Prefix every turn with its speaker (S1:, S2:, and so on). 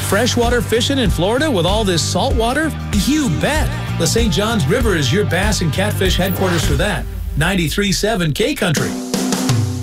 S1: freshwater fishing in Florida with all this saltwater? You bet. The St. Johns River is your bass and catfish headquarters for that. 93.7 K Country.